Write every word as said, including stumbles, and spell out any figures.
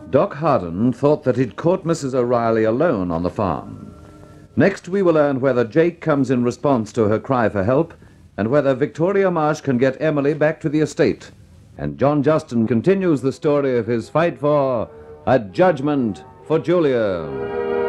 Doc Harden thought that he'd caught Missus O'Reilly alone on the farm. Next, we will learn whether Jake comes in response to her cry for help and whether Victoria Marsh can get Emily back to the estate. And John Justin continues the story of his fight for a judgment for Julia.